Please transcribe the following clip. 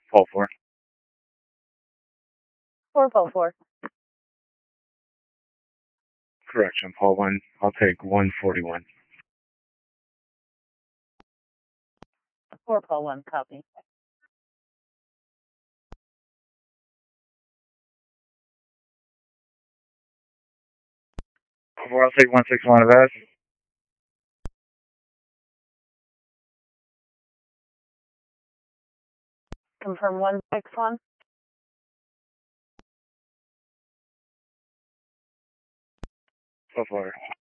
Paul 4. 444. Correction, Paul 1. I'll take 141. 4 Paul 1, copy. Paul 4, I'll take 161 of S. Confirm 161. Paul 4.